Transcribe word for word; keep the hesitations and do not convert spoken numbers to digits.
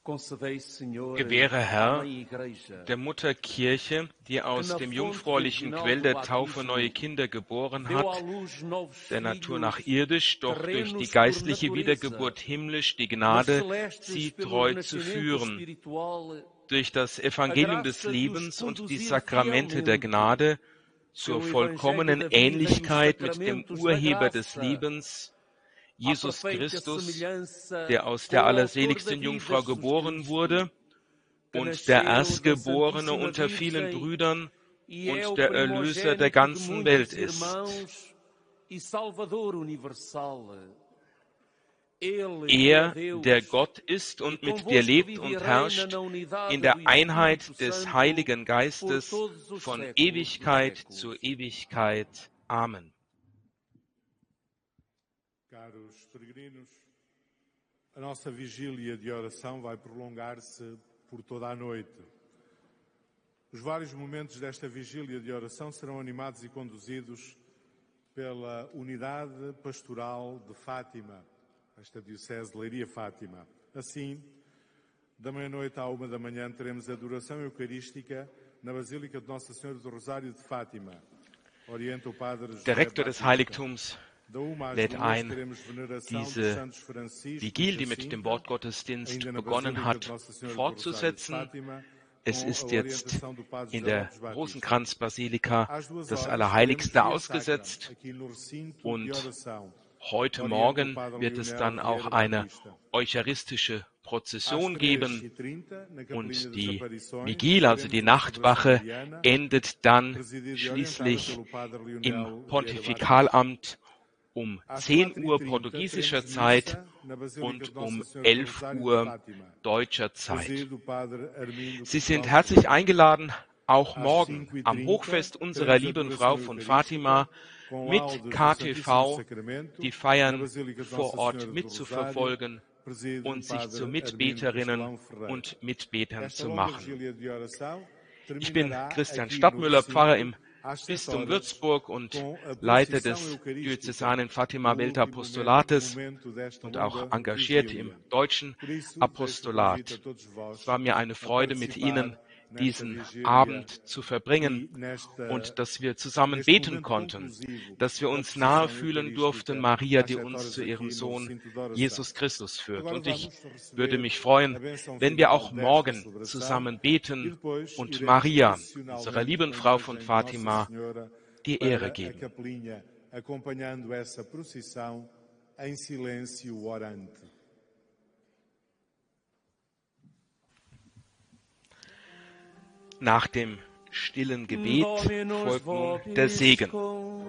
Gewähre, Herr, der Mutter Kirche, die aus dem jungfräulichen Quell der Taufe neue Kinder geboren hat, der Natur nach irdisch, doch durch die geistliche Wiedergeburt himmlisch die Gnade, sie treu zu führen, durch das Evangelium des Lebens und die Sakramente der Gnade zur vollkommenen Ähnlichkeit mit dem Urheber des Lebens, Jesus Christus, der aus der allerseligsten Jungfrau geboren wurde und der Erstgeborene unter vielen Brüdern und der Erlöser der ganzen Welt ist. Er, der Gott ist und mit dir lebt und herrscht in der Einheit des Heiligen Geistes von Ewigkeit zu Ewigkeit. Amen. Caros peregrinos, a nossa vigília de oração vai prolongar-se por toda a noite. Os vários momentos desta vigília de oração serão animados e conduzidos pela unidade pastoral de Fátima, esta diocese de Leiria-Fátima. Assim, da meia-noite à uma da manhã teremos a adoração eucarística na Basílica de Nossa Senhora do Rosário de Fátima. Orienta o Padre José Der Rektor des Batista. Heiligtums lädt ein, diese Vigil, die mit dem Wortgottesdienst begonnen hat, fortzusetzen. Es ist jetzt in der Rosenkranzbasilika das Allerheiligste ausgesetzt und heute Morgen wird es dann auch eine eucharistische Prozession geben und die Vigil, also die Nachtwache, endet dann schließlich im Pontifikalamt um zehn Uhr portugiesischer Zeit und um elf Uhr deutscher Zeit. Sie sind herzlich eingeladen, auch morgen am Hochfest unserer lieben Frau von Fatima mit K T V die Feiern vor Ort mitzuverfolgen und sich zu Mitbeterinnen und Mitbetern zu machen. Ich bin Christian Stadtmüller, Pfarrer im Bistum Würzburg und Leiter des diözesanen Fatima-Weltapostolates und auch engagiert im deutschen Apostolat. Es war mir eine Freude, mit Ihnen diesen Abend zu verbringen und dass wir zusammen beten konnten, dass wir uns nahe fühlen durften, Maria, die uns zu ihrem Sohn Jesus Christus führt. Und ich würde mich freuen, wenn wir auch morgen zusammen beten und Maria, unserer lieben Frau von Fatima, die Ehre geben. Nach dem stillen Gebet folgt nun der Segen.